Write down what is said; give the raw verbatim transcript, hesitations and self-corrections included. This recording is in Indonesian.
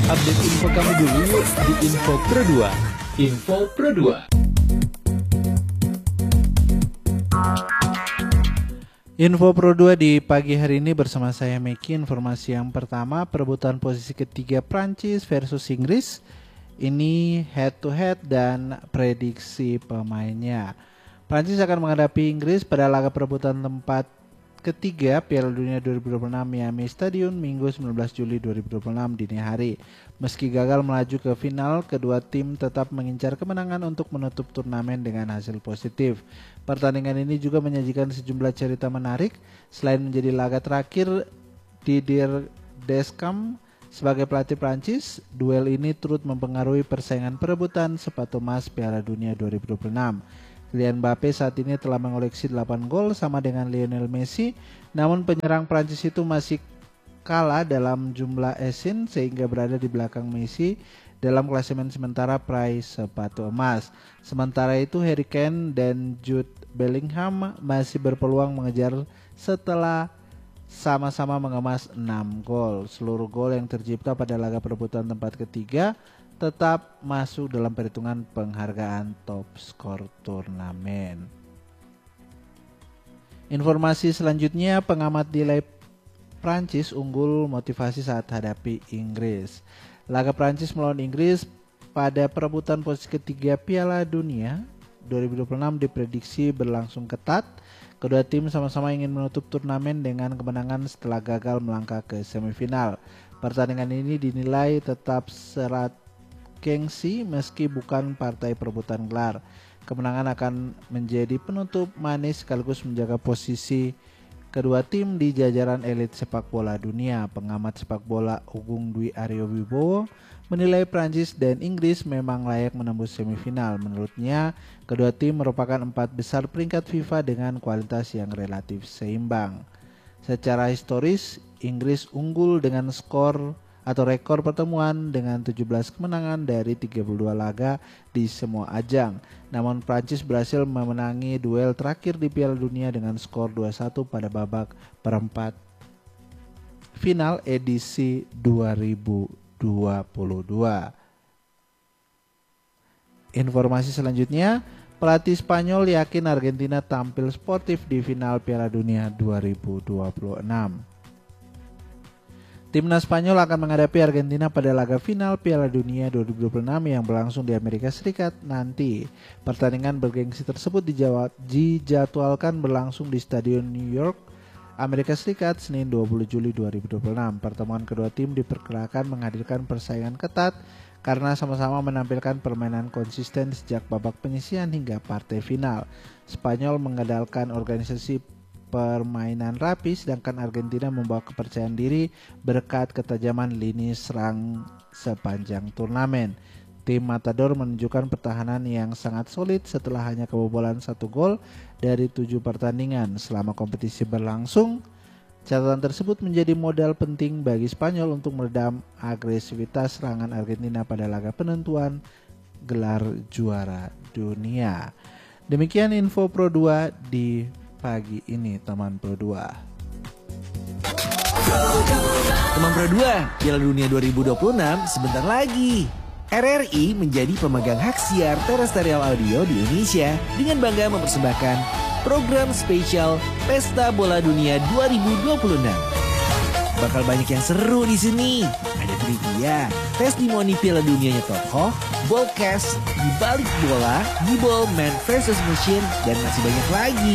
Update info kamu dulu yuk di Info Pro dua. Info Pro dua. Info Pro dua di pagi hari ini bersama saya Meki. Informasi yang pertama, perebutan posisi ketiga Prancis versus Inggris. Ini head to head dan prediksi pemainnya. Prancis akan menghadapi Inggris pada laga perebutan tempat ketiga Piala Dunia dua ribu dua puluh enam Miami Stadium Minggu sembilan belas Juli dua ribu dua puluh enam dini hari. Meski gagal melaju ke final, kedua tim tetap mengincar kemenangan untuk menutup turnamen dengan hasil positif. Pertandingan ini juga menyajikan sejumlah cerita menarik. Selain menjadi laga terakhir Didier Deschamps sebagai pelatih Prancis, duel ini turut mempengaruhi persaingan perebutan sepatu emas Piala Dunia dua ribu dua puluh enam. Kylian Mbappe saat ini telah mengoleksi delapan gol sama dengan Lionel Messi, namun penyerang Prancis itu masih kalah dalam jumlah asin sehingga berada di belakang Messi dalam klasemen sementara peraih sepatu emas. Sementara itu Harry Kane dan Jude Bellingham masih berpeluang mengejar setelah sama-sama mengemas enam gol. Seluruh gol yang tercipta pada laga perebutan tempat ketiga tetap masuk dalam perhitungan penghargaan top skor turnamen. Informasi selanjutnya, pengamat nilai Prancis unggul motivasi saat hadapi Inggris. Laga Prancis melawan Inggris pada perebutan posisi ketiga Piala Dunia dua ribu dua puluh enam diprediksi berlangsung ketat. Kedua tim sama-sama ingin menutup turnamen dengan kemenangan setelah gagal melangkah ke semifinal. Pertandingan ini dinilai tetap serat gengsi meski bukan partai perebutan gelar. Kemenangan akan menjadi penutup manis sekaligus menjaga posisi kedua tim di jajaran elit sepak bola dunia. Pengamat sepak bola Ugung Dwi Aryo Wibowo menilai Prancis dan Inggris memang layak menembus semifinal. Menurutnya, kedua tim merupakan empat besar peringkat FIFA dengan kualitas yang relatif seimbang. Secara historis, Inggris unggul dengan skor atau rekor pertemuan dengan tujuh belas kemenangan dari tiga puluh dua laga di semua ajang. Namun Prancis berhasil memenangi duel terakhir di Piala Dunia dengan skor dua satu pada babak perempat final edisi dua ribu dua puluh dua. Informasi selanjutnya, pelatih Spanyol yakin Argentina tampil sportif di final Piala Dunia dua ribu dua puluh enam. Timnas Spanyol akan menghadapi Argentina pada laga final Piala Dunia dua ribu dua puluh enam yang berlangsung di Amerika Serikat nanti. Pertandingan bergengsi tersebut dijadwalkan berlangsung di Stadion New York, Amerika Serikat, Senin dua puluh Juli dua ribu dua puluh enam. Pertemuan kedua tim diperkirakan menghadirkan persaingan ketat karena sama-sama menampilkan permainan konsisten sejak babak penyisihan hingga partai final. Spanyol mengandalkan organisasi permainan rapi, sedangkan Argentina membawa kepercayaan diri berkat ketajaman lini serang sepanjang turnamen. Tim Matador menunjukkan pertahanan yang sangat solid setelah hanya kebobolan satu gol dari tujuh pertandingan selama kompetisi berlangsung. Catatan tersebut menjadi modal penting bagi Spanyol untuk meredam agresivitas serangan Argentina pada laga penentuan gelar juara dunia. Demikian info Pro dua di pagi ini, teman Pro dua. Teman Pro dua, Piala Dunia dua ribu dua puluh enam sebentar lagi. R R I menjadi pemegang hak siar terestrial audio di Indonesia dengan bangga mempersembahkan program spesial Pesta Bola Dunia dua ribu dua puluh enam. Bakal banyak yang seru di sini. Ada trivia, testimoni Piala Dunianya tokoh, ballcast, di balik bola, di ball man versus machine, dan masih banyak lagi.